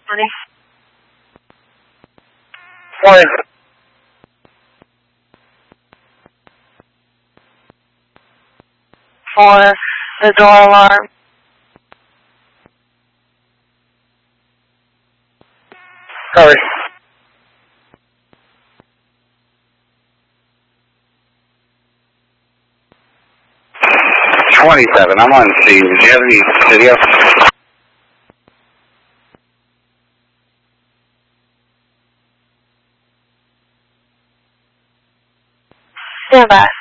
Morning. Morning. For the door alarm. Sorry. $27. I'm on the scene. Did you have any video? Stand by.